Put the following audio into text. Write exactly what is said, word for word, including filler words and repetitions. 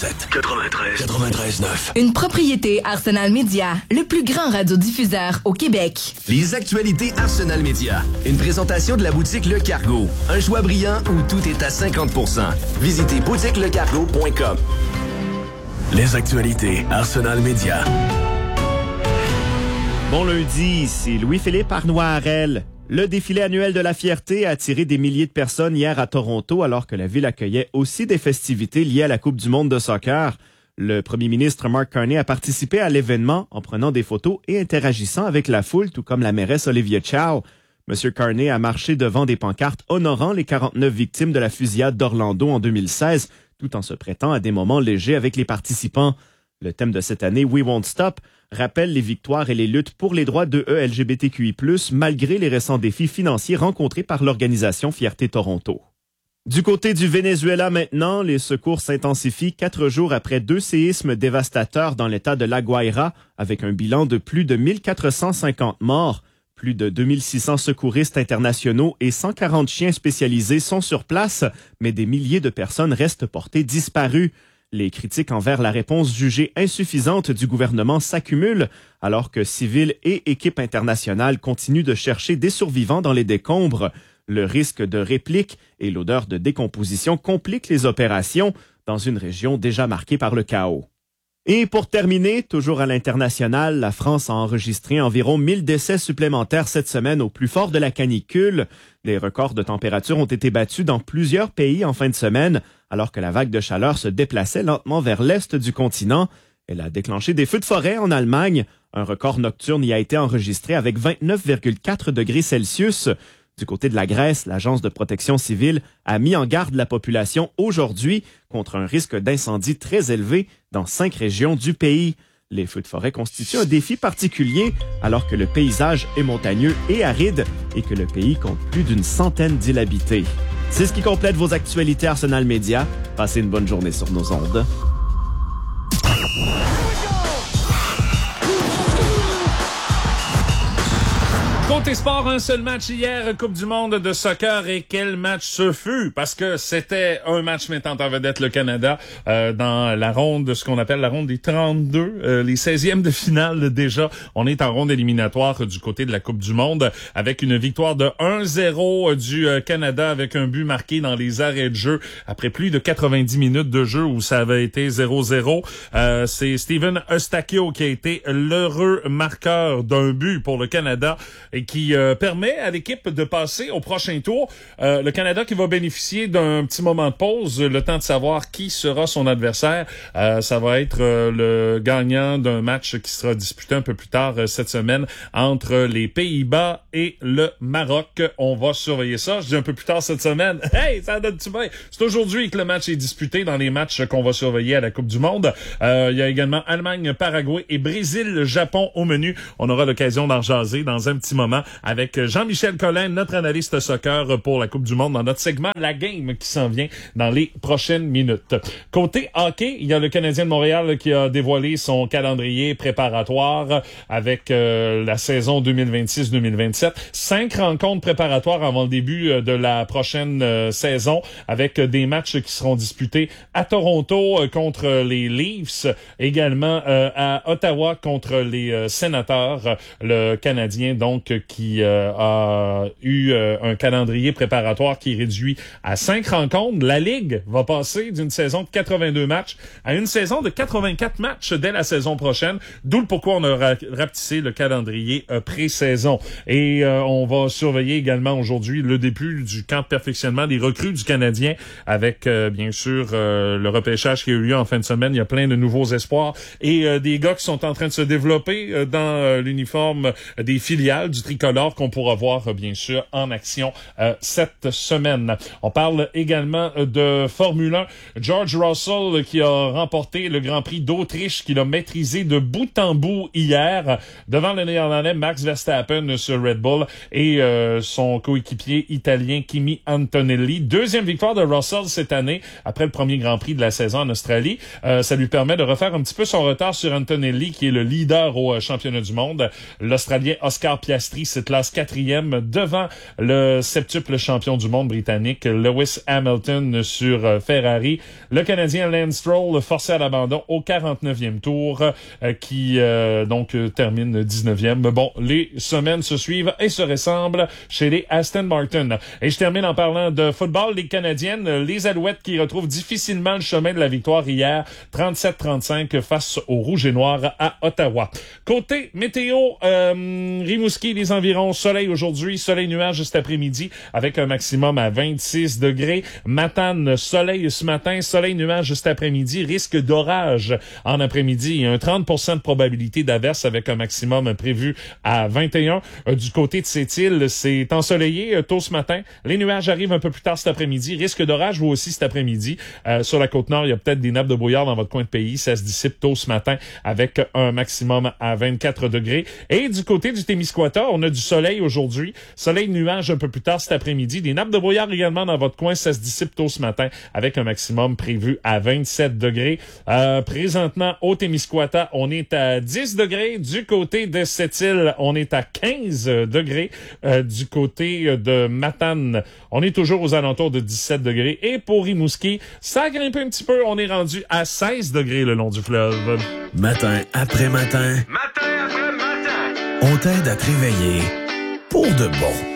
quatre-vingt-sept, quatre-vingt-treize, quatre-vingt-treize neuf. Une propriété Arsenal Média, le plus grand radiodiffuseur au Québec. Les actualités Arsenal Média. Une présentation de la boutique Le Cargo. Un choix brillant où tout est à cinquante pour cent. Visitez boutique le cargo point com. Les actualités Arsenal Média. Bon lundi, ici Louis-Philippe Arnoirel. Le défilé annuel de la fierté a attiré des milliers de personnes hier à Toronto alors que la ville accueillait aussi des festivités liées à la Coupe du monde de soccer. Le premier ministre Mark Carney a participé à l'événement en prenant des photos et interagissant avec la foule, tout comme la mairesse Olivia Chow. Monsieur Carney a marché devant des pancartes honorant les quarante-neuf victimes de la fusillade d'Orlando en deux mille seize, tout en se prêtant à des moments légers avec les participants. Le thème de cette année, We Won't Stop, rappelle les victoires et les luttes pour les droits de E L G B T Q I plus, malgré les récents défis financiers rencontrés par l'organisation Fierté Toronto. Du côté du Venezuela maintenant, les secours s'intensifient quatre jours après deux séismes dévastateurs dans l'état de La Guaira, avec un bilan de plus de mille quatre cent cinquante morts. Plus de deux mille six cents secouristes internationaux et cent quarante chiens spécialisés sont sur place, mais des milliers de personnes restent portées disparues. Les critiques envers la réponse jugée insuffisante du gouvernement s'accumulent, alors que civils et équipes internationales continuent de chercher des survivants dans les décombres. Le risque de réplique et l'odeur de décomposition compliquent les opérations dans une région déjà marquée par le chaos. Et pour terminer, toujours à l'international, la France a enregistré environ mille décès supplémentaires cette semaine au plus fort de la canicule. Des records de température ont été battus dans plusieurs pays en fin de semaine, alors que la vague de chaleur se déplaçait lentement vers l'est du continent. Elle a déclenché des feux de forêt en Allemagne. Un record nocturne y a été enregistré avec vingt-neuf virgule quatre degrés Celsius. Du côté de la Grèce, l'Agence de protection civile a mis en garde la population aujourd'hui contre un risque d'incendie très élevé dans cinq régions du pays. Les feux de forêt constituent un défi particulier alors que le paysage est montagneux et aride et que le pays compte plus d'une centaine d'îles habitées. C'est ce qui complète vos actualités Arsenal Média. Passez une bonne journée sur nos ondes. Côté sport, un seul match hier, Coupe du monde de soccer, et quel match ce fut, parce que c'était un match mettant en vedette le Canada euh, dans la ronde de ce qu'on appelle la ronde des trente-deux, euh, les seizièmes de finale déjà. On est en ronde éliminatoire du côté de la Coupe du monde avec une victoire de un zéro du euh, Canada avec un but marqué dans les arrêts de jeu après plus de quatre-vingt-dix minutes de jeu où ça avait été zéro zéro. Euh, c'est Steven Eustáquio qui a été l'heureux marqueur d'un but pour le Canada et qui euh, permet à l'équipe de passer au prochain tour. Euh, le Canada qui va bénéficier d'un petit moment de pause, le temps de savoir qui sera son adversaire. Euh, ça va être euh, le gagnant d'un match qui sera disputé un peu plus tard euh, cette semaine entre les Pays-Bas et le Maroc. On va surveiller ça. Je dis un peu plus tard cette semaine. Hey, ça donne-tu bien? C'est aujourd'hui que le match est disputé dans les matchs qu'on va surveiller à la Coupe du monde. Euh, il y a également Allemagne, Paraguay et Brésil, Japon au menu. On aura l'occasion d'en jaser dans un petit moment avec Jean-Michel Collin, notre analyste soccer pour la Coupe du monde, dans notre segment La Game qui s'en vient dans les prochaines minutes. Côté hockey, il y a le Canadien de Montréal qui a dévoilé son calendrier préparatoire avec euh, la saison deux mille vingt-six deux mille vingt-sept. Cinq rencontres préparatoires avant le début de la prochaine euh, saison avec des matchs qui seront disputés à Toronto euh, contre les Leafs, également euh, à Ottawa contre les euh, Sénateurs. Le Canadien donc qui euh, a eu euh, un calendrier préparatoire qui est réduit à cinq rencontres. La Ligue va passer d'une saison de quatre-vingt-deux matchs à une saison de quatre-vingt-quatre matchs dès la saison prochaine, d'où le pourquoi on a ra- rapetissé le calendrier euh, pré-saison. Et euh, on va surveiller également aujourd'hui le début du camp de perfectionnement des recrues du Canadien avec euh, bien sûr euh, le repêchage qui a eu lieu en fin de semaine. Il y a plein de nouveaux espoirs et euh, des gars qui sont en train de se développer euh, dans euh, l'uniforme des filiales du tricolore qu'on pourra voir euh, bien sûr en action euh, cette semaine. On parle également de Formule un. George Russell qui a remporté le Grand Prix d'Autriche, qu'il a maîtrisé de bout en bout hier devant le Néerlandais Max Verstappen sur Red Bull et euh, son coéquipier italien Kimi Antonelli. Deuxième victoire de Russell cette année après le premier Grand Prix de la saison en Australie. Euh, ça lui permet de refaire un petit peu son retard sur Antonelli qui est le leader au euh, championnat du monde. L'Australien Oscar Piastri Ferrari se classe quatrième devant le septuple champion du monde britannique Lewis Hamilton sur euh, Ferrari. Le Canadien Lance Stroll forcé à l'abandon au quarante-neuvième tour euh, qui euh, donc euh, termine dix-neuvième. Bon, les semaines se suivent et se ressemblent chez les Aston Martin. Et je termine en parlant de football. Les Canadiennes, les Alouettes qui retrouvent difficilement le chemin de la victoire hier, trente-sept trente-cinq face aux Rouges et Noirs à Ottawa. Côté météo, euh, Rimouski, les environs, soleil aujourd'hui, soleil-nuage cet après-midi avec un maximum à vingt-six degrés. Matane, soleil ce matin, soleil-nuage cet après-midi, risque d'orage en après-midi et un trente pour cent de probabilité d'averse avec un maximum prévu à vingt et un. Euh, du côté de Sept-Îles, c'est ensoleillé euh, tôt ce matin. Les nuages arrivent un peu plus tard cet après-midi. Risque d'orage vous aussi cet après-midi. Euh, sur la Côte-Nord, il y a peut-être des nappes de brouillard dans votre coin de pays. Ça se dissipe tôt ce matin avec un maximum à vingt-quatre degrés. Et du côté du Témiscouata, on a du soleil aujourd'hui. Soleil, nuage un peu plus tard cet après-midi. Des nappes de brouillard également dans votre coin. Ça se dissipe tôt ce matin avec un maximum prévu à vingt-sept degrés. Euh, présentement, au Témiscouata, on est à dix degrés. Du côté de Sept-Îles, on est à quinze degrés. Euh, du côté de Matane, on est toujours aux alentours de dix-sept degrés. Et pour Rimouski, ça grimpe un petit peu. On est rendu à seize degrés le long du fleuve. Matin après matin. Matin après matin. On t'aide à te réveiller pour de bon.